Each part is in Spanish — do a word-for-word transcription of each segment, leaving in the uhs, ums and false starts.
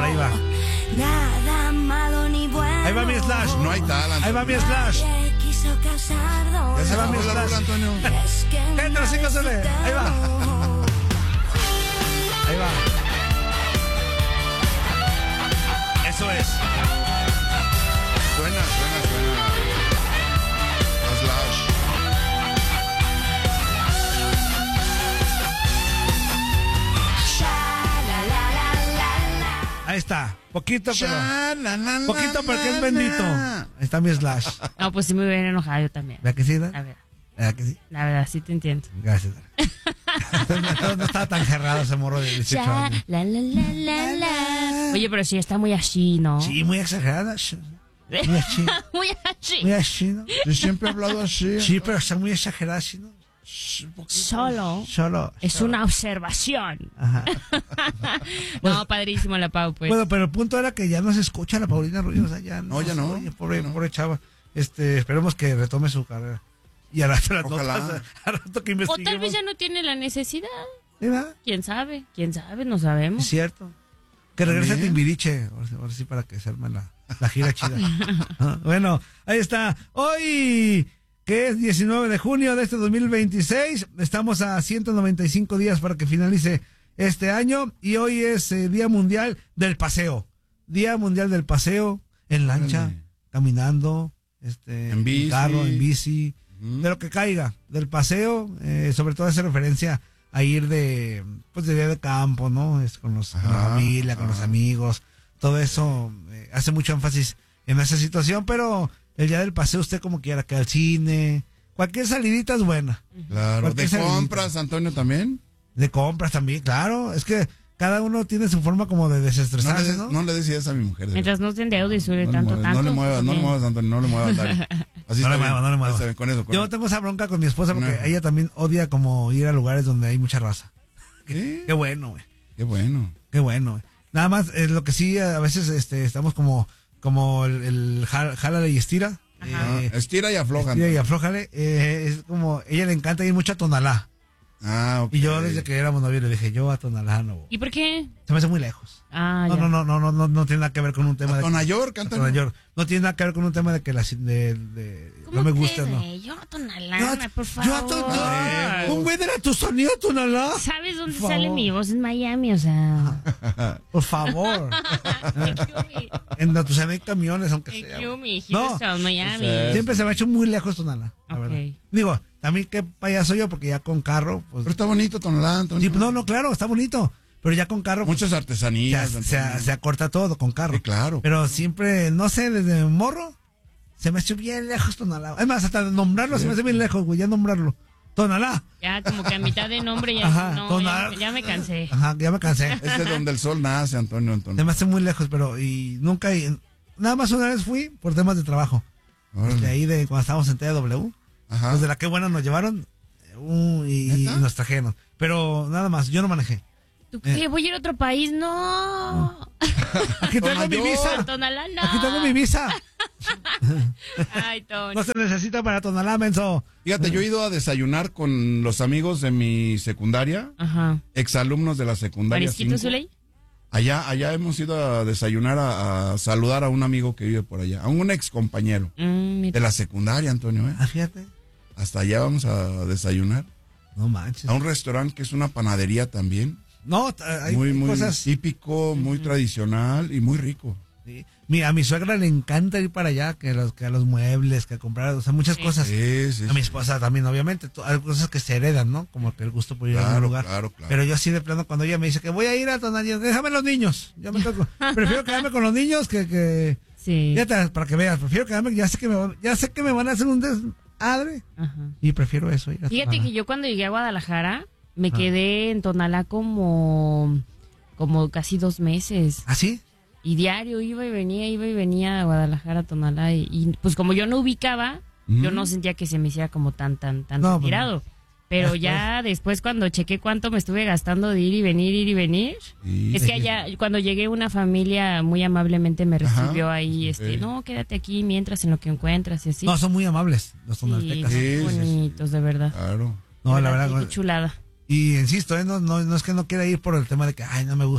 ahí va. Nada malo ni bueno. Ahí va mi Slash. No hay tal, Antonio. Ahí va mi Slash. Quiso causar dolor. Ya se va va mi a la Slash. rola, Antonio. Es que Entra, sí, José. Ahí va. Ahí va. Eso es. Suena, suena, suena. A Slash. Ahí está. Poquito, pero. Cha, la, la, la, Poquito, pero que es la, bendito. la. Ahí está mi Slash. No, pues sí me hubiera enojado yo también. ¿Verdad que sí? La ¿Verdad verdad, que sí? la verdad, sí te entiendo. Gracias. no, no estaba tan cerrado ese morro de dieciocho Ya, años. la, la, la, la, la. Oye, pero sí está muy así, ¿no? Sí, muy exagerada. Muy así. Muy así. Muy así, ¿no? Yo siempre he hablado así. Sí, pero está muy exagerada, ¿sí, no? Solo Solo. es solo. una observación. Ajá. No, padrísimo la Pau, pues. Bueno, pero el punto era que ya no se escucha la Paulina Rubio, o sea, ya no. No, ya no. Oye, pobre, No. pobre chava. Este, esperemos que retome su carrera. Y al rato, las Ojalá. notas, al rato que O investiguemos. tal vez ya no tiene la necesidad. ¿Sí, va? ¿Quién sabe? ¿Quién sabe? No Es sabemos. cierto. Que regrese a ¿También? Timbiriche, ahora sí, ahora sí para que se arme la, la gira chida. Ah, bueno, ahí está. Hoy, que es diecinueve de junio de este dos mil veintiséis, estamos a ciento noventa y cinco días para que finalice este año y hoy es eh, Día Mundial del Paseo. Día Mundial del Paseo en lancha, Órale. caminando, este, En bici. carro, en bici, Ujú. de lo que caiga, del paseo, eh, sobre todo hace referencia a ir de, pues de día de campo, ¿no? Es con, los, con la Ajá, familia, con ajá. los amigos, todo eso eh, hace mucho énfasis en esa situación, pero el día del paseo usted como quiera, que al cine, cualquier salidita es buena. Claro. Cualquier ¿De salidita. compras, Antonio, también? De compras también, claro, es que cada uno tiene su forma como de No desestresarse, le, ¿no? no le decías a mi mujer. de Mientras no estén de audio y sube No le tanto, muevas, tanto. no le muevas, no le muevas, Antonio, no le muevas, Dani. Así No está le bien. muevas, no le muevas. Está bien, con eso, con Yo eso. tengo esa bronca con mi esposa porque No. ella también odia como ir a lugares donde hay mucha raza. ¿Qué? Qué bueno, güey. Qué bueno. Qué bueno, güey. Nada más, eh, lo que sí, a veces este, estamos como, como el, el jal- jálale y estira. Ah, Eh, estira y afloja. estira y Antonio. aflójale. Eh, es como, ella le encanta ir mucho a Tonalá. Ah, ok. Y yo desde que éramos novios le dije, yo a Tonalá no voy. ¿Y por qué? Se me hace muy lejos. Ah, No, ya. no, no, no, no, no, no tiene nada que ver con un tema A de... Tonayork, a Antonio. Tonayork. No tiene nada que ver con un tema de que la, de, de- no me gusta, ¿no? güey? Yo a Yo Tonalá, a- por favor. yo a Tonalá. Un güey de la Tucson a Tonalá. ¿Sabes dónde Por sale favor. mi voz? En Miami, o sea. Por favor. En la Tucson hay camiones, aunque sea. Yumi, No. Houston, Miami. Pues, Siempre se me ha hecho muy lejos Tonalá, la Ok. verdad. Digo, también qué payaso yo, porque ya con carro, pues... Pero está bonito Tonalá, Antonio. Sí, no, no, claro, está bonito. Pero ya con carro, pues, Muchas se, artesanías. se- Antonio. se acorta todo con carro. Sí, claro. Pero siempre, no sé, desde morro, se me ha hecho bien lejos Tonalá. Es más, hasta nombrarlo se me hace bien lejos, güey, ya nombrarlo. Tonalá. Ya, como que a mitad de nombre ya, Ajá, no, Tonalá. ya, ya me cansé. Ajá, ya me cansé. Es de donde el sol nace, Antonio, Se Antonio. me hace muy lejos, pero y nunca, y- nada más una vez fui por temas de trabajo. Órale. De ahí de cuando estábamos en T W. Ajá. Los de la que buena nos llevaron uh, y, y ¿Neta? nos trajeron. Pero nada más, yo no manejé. ¿Tú qué? ¿Voy a ir a otro país? No. Aquí traigo mi Tonayor. visa. Tonalá, no. Aquí tengo mi visa. Ay, Tony. No se necesita para Tonalá, menso. Fíjate, yo he ido a desayunar con los amigos de mi secundaria, Ajá. exalumnos de la secundaria. ¿Marisquito cinco. Zuley? Allá, allá hemos ido a desayunar, a, a saludar a un amigo que vive por allá, a un ex compañero Mm, mira. de la secundaria, Antonio, ¿eh? Ah, fíjate. Hasta allá vamos a desayunar. No manches. A un restaurante que es una panadería también. No, t- hay muy, muy cosas. típico, muy tradicional y muy rico. Sí. Mira, a mi suegra le encanta ir para allá, que a los, que a los muebles, que a comprar, o sea, muchas Sí. cosas. Sí, sí, A mi sí. esposa también, obviamente. to- Hay cosas que se heredan, ¿no? Como que el gusto por ir a Claro, algún lugar. claro, claro. Pero yo así de plano, cuando ella me dice que voy a ir a Tonalá, déjame los niños. Yo me toco. Prefiero quedarme con los niños que... que Sí. fíjate, para que veas, prefiero quedarme, ya sé que me, van- ya sé que me van a hacer un desmadre. Ajá. Y prefiero eso, ir a Fíjate Tonalá. que yo cuando llegué a Guadalajara me Ah. quedé en Tonalá como, como casi dos meses. ¿Ah, sí? Y diario iba y venía, iba y venía a Guadalajara, a Tonalá. Y, y, pues como yo no ubicaba, yo no sentía que se me hiciera como tan, tan, tan No, pues retirado. Pero Después. ya después cuando chequé cuánto me estuve gastando de ir y venir, ir y venir. Sí. Es que allá, cuando llegué, una familia muy amablemente me Ajá. recibió ahí, este, Ok. no, quédate aquí mientras en lo que encuentras y así. No, son muy amables los Sí, tonaltecas. Sí, muy sí, sí. bonitos, de verdad. Claro. No, De la verdad. qué chulada. Y insisto, ¿eh? no, no, no es que no quiera ir por el tema de que, ay, no me guste,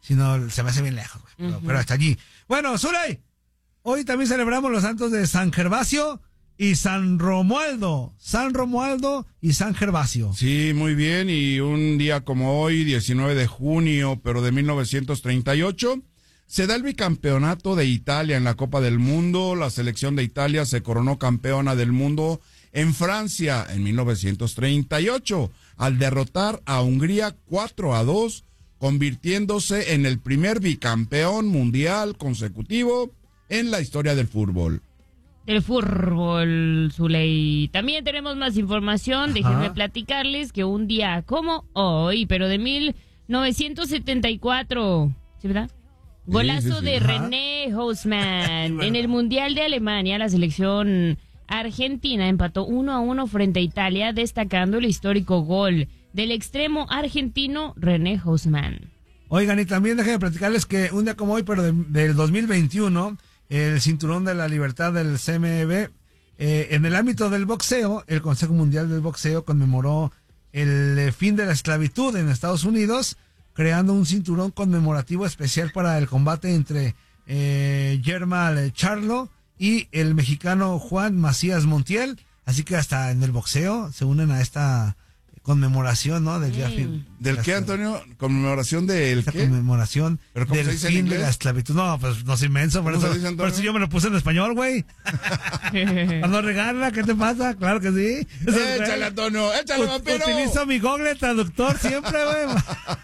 sino se me hace bien lejos, güey. Pero, Ujú. pero hasta allí. Bueno, Zulay, hoy también celebramos los santos de San Gervasio y San Romualdo. San Romualdo y San Gervasio. Sí, muy bien, y un día como hoy, diecinueve de junio, pero de mil novecientos treinta y ocho, se da el bicampeonato de Italia en la Copa del Mundo. La selección de Italia se coronó campeona del mundo en Francia en mil novecientos treinta y ocho, al derrotar a Hungría cuatro a dos, convirtiéndose en el primer bicampeón mundial consecutivo en la historia del fútbol. Del fútbol, Zuley. También tenemos más información. Ajá. Déjenme platicarles que un día como hoy, pero de mil novecientos setenta y cuatro, ¿sí, verdad? Golazo sí, sí. de Ajá. René Hausmann. En el Mundial de Alemania, la selección argentina empató uno a uno frente a Italia, destacando el histórico gol del extremo argentino René Hausmann. Oigan, y también déjenme platicarles que un día como hoy, pero de- del dos mil veintiuno, el Cinturón de la Libertad del C M B, eh, en el ámbito del boxeo, el Consejo Mundial del Boxeo conmemoró el eh, fin de la esclavitud en Estados Unidos, creando un cinturón conmemorativo especial para el combate entre eh, Germán Charlo y el mexicano Juan Macías Montiel. Así que hasta en el boxeo se unen a esta conmemoración, ¿no? Del día Mm. fin. ¿Del qué, Antonio? ¿Conmemoración del Esta qué? conmemoración ¿Pero cómo del se dice en fin de inglés? la esclavitud. No, pues no soy inmenso, por ¿Cómo eso, se dice, Antonio? por eso yo me lo puse en español, güey. Cuando regala, ¿qué te pasa? Claro que sí. Eso es, ¡Échale, güey. Antonio! ¡Échale, Ut- vampiro! Utilizo mi Google Traductor siempre, güey.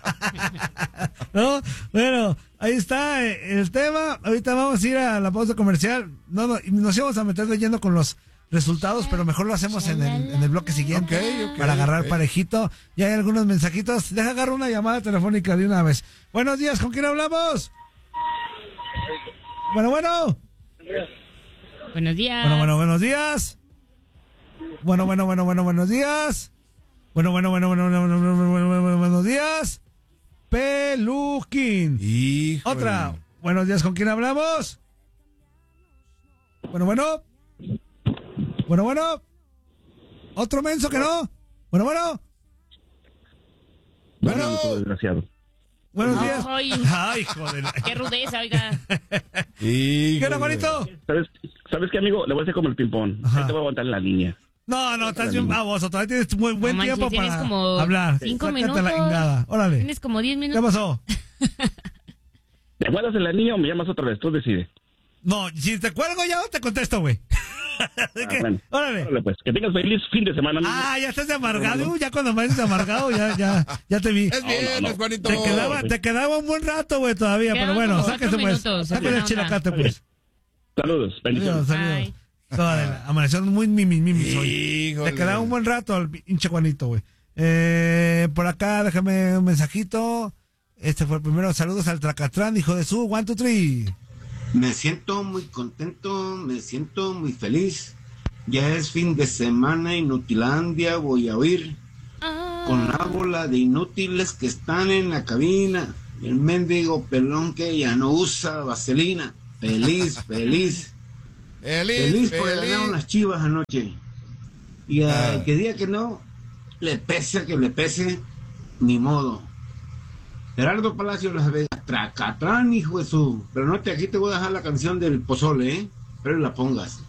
¿No? Bueno, ahí está eh, el tema. Ahorita vamos a ir a la pausa comercial. No, no, y nos íbamos a meter leyendo con los resultados, pero mejor lo hacemos en el, en el bloque siguiente. Ok, ok, para agarrar ok. parejito. Ya hay algunos mensajitos. Deja agarrar una llamada telefónica de una vez. Buenos días, ¿con quién hablamos? Bueno, bueno. Buenos días. Bueno, bueno, buenos días. Bueno, bueno, bueno, bueno, buenos días. Bueno, bueno, bueno, bueno, bueno, bueno, bueno, bueno, bueno, bueno, buenos días. Peluquín. Híjole. Otra. Buenos días, ¿con quién hablamos? Bueno, bueno. Bueno, bueno. Otro menso que no. Bueno, bueno. Bueno. Desgraciado. Buenos días. Ay. Ay, joder. Qué rudeza, oiga. ¿Qué Híjole. onda, Juanito? ¿Sabes, ¿Sabes qué, amigo? Le voy a hacer como el ping-pong. Ajá. Ahí te voy a aguantar en la línea. No, no, estás bien baboso. Todavía tienes muy buen No manches, tiempo tienes para como hablar. cinco Sácate minutos. la ingada. Órale. Tienes como diez ¿Qué minutos. pasó? ¿Me aguantas en la línea o me llamas otra vez? Tú decides. No, si te cuelgo ya te contesto, güey. Así que, Ah, bueno. órale. Órale, pues. Que tengas feliz fin de semana, amigo. Ah, ya estás de amargado. Uy, ya cuando me dices de amargado, ya, ya, ya te vi. Es bien, no, no. es Juanito. Te quedaba, te quedaba un buen rato, güey, todavía. Quedan Pero bueno, como sáquese cuatro pues. minutos, Sáquese el buena onda. chilacate, pues. Saludos. Bendiciones. Adiós, adiós. Bye. Toda- Amaneció muy mimi, mimi hoy. Híjole. Te quedaba un buen rato al pinche Juanito, güey. Eh, por acá, déjame un mensajito. Este fue el primero. Saludos al Tracatrán, hijo de su. One, two, three. Me siento muy contento, me siento muy feliz. Ya es fin de semana, Inutilandia, voy a oír Ah. con la bola de inútiles que están en la cabina. El mendigo pelón que ya no usa vaselina. Feliz, feliz, Feliz, feliz porque feliz. ganaron las Chivas anoche. Y Ah. al que diga que no, le pese a que le pese, ni modo. Gerardo Palacio Las Vegas, Tracatrán, hijo de su. Pero no te, aquí te voy a dejar la canción del pozole, ¿eh? Pero la pongas.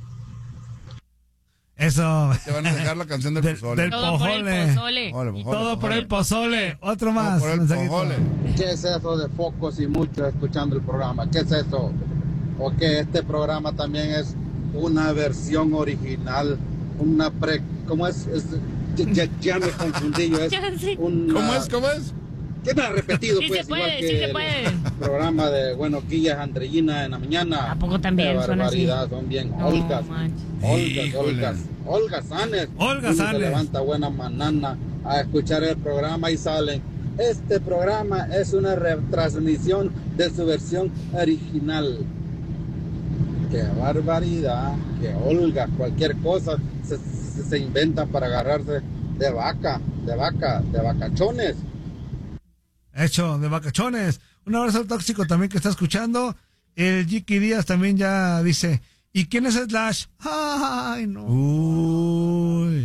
Eso. Te van a dejar la canción del Del- pozole. del- Todo por el Pozole. pozole. Órale, pozole, Todo por pozole. el pozole. Otro Todo más. por el mensajito. pozole. ¿Qué es eso de focos y mucho escuchando el programa? ¿Qué es eso? ¿O que este programa también es una versión original? Una pre... ¿Cómo es? Es- ya, ya- ya me confundí yo. Es Ya sé. una- ¿Cómo es? ¿Cómo es? ¿Qué tal repetido? Sí pues, se puede, igual que sí se el puede. programa de, bueno, Quillas Andreina en la mañana. ¿A poco también Qué suena así? barbaridad, son bien No olgas. manches. Olgas, Híjole. Olgas. Olga Sanes. Olga Uno Sanes. se levanta buena manana a escuchar el programa y salen. Este programa es una retransmisión de su versión original. Qué barbaridad, que Olga, cualquier cosa se, se, se inventan para agarrarse de vaca, de vaca, de vacachones. Hecho de vacachones. Un abrazo al tóxico también que está escuchando. El Jiki Díaz también ya dice. ¿Y quién es Slash? Ay, no. Uy. No, no,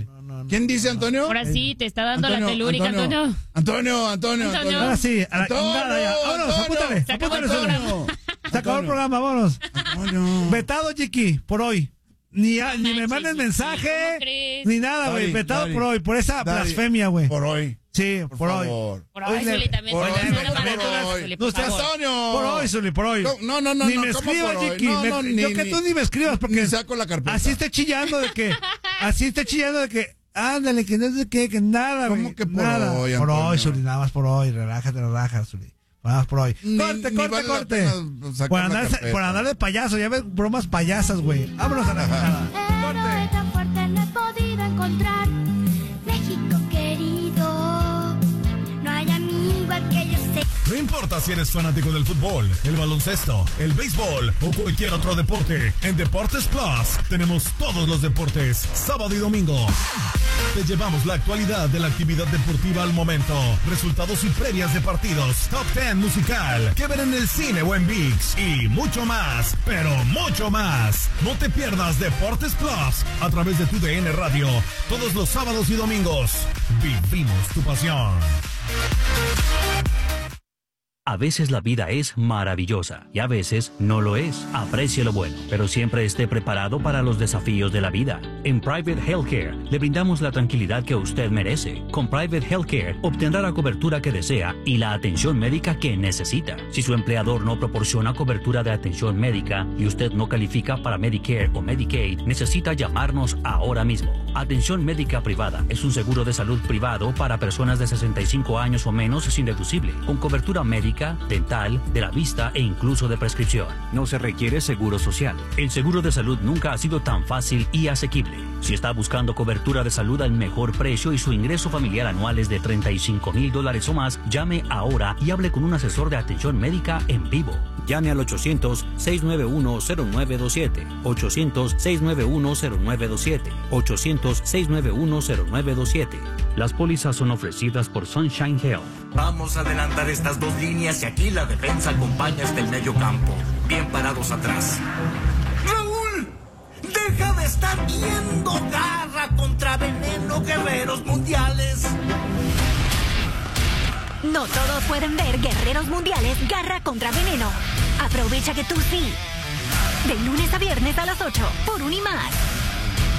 ¿Quién dice, Antonio? Ahora sí, te está dando Antonio, la telúrica, Antonio. Antonio, Antonio, Antonio. Antonio. Ahora sí, a la Antonio, chingada ya. Vámonos, Antonio. apúntale. Se acabó el apúntale, Antonio. Se acabó el programa, vámonos. Antonio. Vetado, Chiqui, por hoy. Ni, a- ni me manches, mandes Chiqui, mensaje, ¿cómo crees? ni nada, güey. Dari, Vetado Dari, por hoy, por esa Dari, blasfemia, güey. Por hoy. Sí, por, Por hoy. favor. Por hoy, Oye, Zuli, también. por Por hoy, hoy, por Zuli, hoy. Zuli, No por seas- favor. Antonio. Por hoy, Zuli, por hoy. No, no, no, no. Ni no, me ¿cómo escribas, por hoy? Chiqui. No, me- no, ni- yo que ni- tú ni me escribas porque ni saco la carpeta. así esté chillando de que, así esté chillando de que, ándale, que no sé qué, que nada, ¿Cómo güey. que por nada. hoy, Por Antonio? hoy, Zuli, nada más por hoy. Relájate, relájate, Zuli. Nada más por hoy. Ni- corte, ni corte, vale la corte. pena sacar Por la andar, carpeta. por andar de payaso, ya ves bromas payasas, güey. Vámonos a la fijada. Héroe tan fuerte no he podido encontrar. México querido, no hay amigo al que yo sé. No importa si eres fanático del fútbol, el baloncesto, el béisbol o cualquier otro deporte, en Deportes Plus tenemos todos los deportes, sábado y domingo. Te llevamos la actualidad de la actividad deportiva al momento, resultados y previas de partidos, top diez musical, que ver en el cine o en ViX y mucho más, pero mucho más. No te pierdas Deportes Plus a través de tu D N Radio, todos los sábados y domingos. Vivimos tu pasión. A veces la vida es maravillosa y a veces no lo es. Aprecie lo bueno, pero siempre esté preparado para los desafíos de la vida. En Private Healthcare le brindamos la tranquilidad que usted merece. Con Private Healthcare obtendrá la cobertura que desea y la atención médica que necesita. Si su empleador no proporciona cobertura de atención médica y usted no califica para Medicare o Medicaid, necesita llamarnos ahora mismo. Atención médica privada es un seguro de salud privado para personas de sesenta y cinco años o menos sin deducible, con cobertura médica, dental, de la vista e incluso de prescripción. No se requiere seguro social. El seguro de salud nunca ha sido tan fácil y asequible. Si está buscando cobertura de salud al mejor precio y su ingreso familiar anual es de treinta y cinco mil dólares o más, llame ahora y hable con un asesor de atención médica en vivo. Llame al ochocientos, seis nueve uno, cero nueve dos siete, ochocientos, seis nueve uno, cero nueve dos siete, ochocientos, seis nueve uno, cero nueve dos siete. Las pólizas son ofrecidas por Sunshine Health. Vamos a adelantar estas dos líneas y aquí la defensa acompaña hasta el medio campo. Bien parados atrás. ¡Raúl! ¡Deja de estar viendo! ¡Garra contra veneno, guerreros mundiales! No todos pueden ver Guerreros Mundiales Garra contra Veneno. Aprovecha que tú sí. De lunes a viernes a las ocho por Unimás.